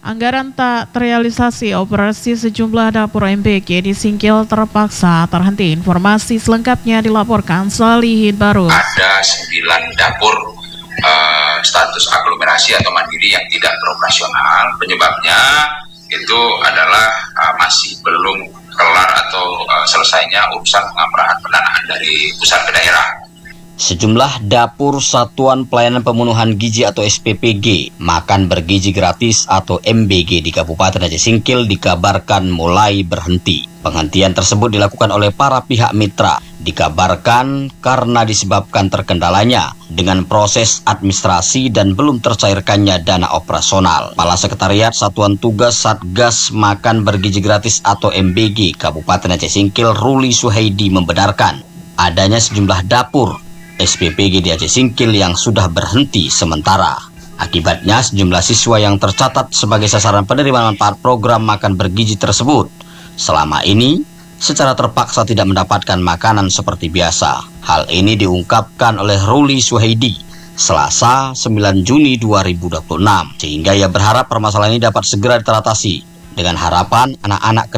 Anggaran tak terrealisasi, operasi sejumlah dapur MBG di Singkil terpaksa terhenti. Informasi selengkapnya dilaporkan Salihin Barus. Ada 9 dapur status aglomerasi atau mandiri yang tidak beroperasional. Penyebabnya itu adalah masih belum kelar atau selesainya urusan pengamarahan pendanaan dari pusat ke daerah. Sejumlah dapur Satuan Pelayanan Pemenuhan Gizi atau SPPG, makan bergizi gratis atau MBG di Kabupaten Aceh Singkil dikabarkan mulai berhenti. Penghentian tersebut dilakukan oleh para pihak mitra, dikabarkan karena disebabkan terkendalanya dengan proses administrasi dan belum tercairkannya dana operasional. Kepala Sekretariat Satuan Tugas Satgas Makan Bergizi Gratis atau MBG Kabupaten Aceh Singkil, Ruli Suhaidi, membenarkan adanya sejumlah dapur SPPG di Aceh Singkil yang sudah berhenti sementara. Akibatnya sejumlah siswa yang tercatat sebagai sasaran penerimaan manfaat program makan bergizi tersebut selama ini secara terpaksa tidak mendapatkan makanan seperti biasa. Hal ini diungkapkan oleh Ruli Suhaidi Selasa 9 Juni 2026, sehingga ia berharap permasalahan ini dapat segera diteratasi dengan harapan anak-anak